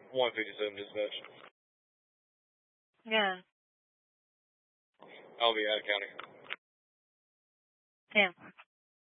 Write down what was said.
157 dispatch. Yeah. I'll be out of county. Damn.